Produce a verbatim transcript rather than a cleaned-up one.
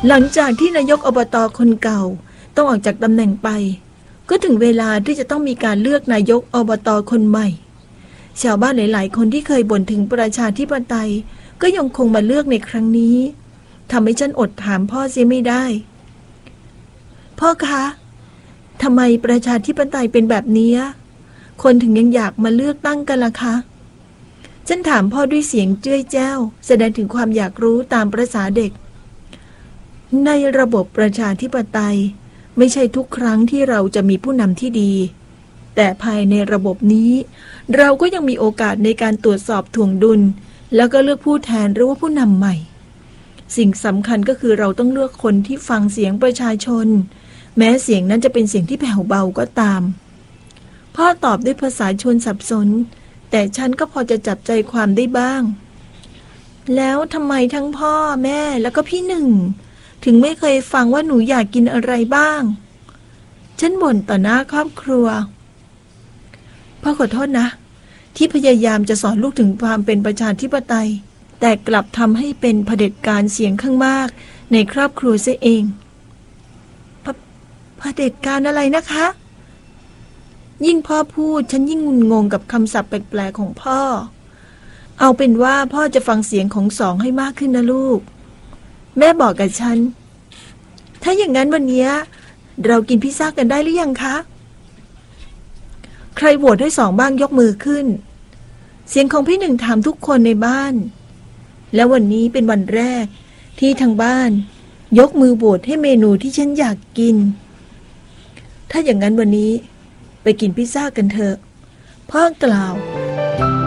หลังจากที่นายกอบต.คนเก่าต้องออกจากตำแหน่งไปก็ถึงเวลาที่จะต้องมีการเลือกนายกอบต.คนใหม่ชาวบ้านหลายๆคนที่เคยบ่นถึงประชาธิปไตยก็ยังคงมาเลือกในครั้งนี้ทำให้ฉันอดถามพ่อเสียไม่ได้พ่อคะทำไมประชาธิปไตยเป็นแบบนี้คนถึงยังอยากมาเลือกตั้งกันล่ะคะฉันถามพ่อด้วยเสียงเจ้ยแจ้วแสดงถึงความอยากรู้ตามประสาเด็กในระบบประชาธิปไตยไม่ใช่ทุกครั้งที่เราจะมีผู้นำที่ดีแต่ภายในระบบนี้เราก็ยังมีโอกาสในการตรวจสอบถ่วงดุลแล้วก็เลือกผู้แทนหรือว่าผู้นำใหม่สิ่งสำคัญก็คือเราต้องเลือกคนที่ฟังเสียงประชาชนแม้เสียงนั้นจะเป็นเสียงที่แผ่วเบาก็ตามพ่อตอบด้วยภาษาชวนสับสนแต่ฉันก็พอจะจับใจความได้บ้างแล้วทำไมทั้งพ่อแม่แล้วก็พี่หนึ่งถึงไม่เคยฟังว่าหนูอยากกินอะไรบ้างฉันบ่นต่อหน้าครอบครัวพ่อขอโทษนะที่พยายามจะสอนลูกถึงความเป็นประชาธิปไตยแต่กลับทำให้เป็นเผด็จการเสียงข้างมากในครอบครัวเสียเองเผเผด็จการอะไรนะคะยิ่งพ่อพูดฉันยิ่งงุนงงกับคำศัพท์แปลกๆของพ่อเอาเป็นว่าพ่อจะฟังเสียงของสองให้มากขึ้นนะลูกแม่บอกกับฉันถ้าอย่างนั้นวันนี้เรากินพิซซ่ากันได้หรือยังคะใครโหวตให้สองบ้างยกมือขึ้นเสียงของพี่หนึ่งถามทุกคนในบ้านและวันนี้เป็นวันแรกที่ทางบ้านยกมือโหวตให้เมนูที่ฉันอยากกินถ้าอย่างนั้นวันนี้ไปกินพิซซ่ากันเถอะพ่อกล่าว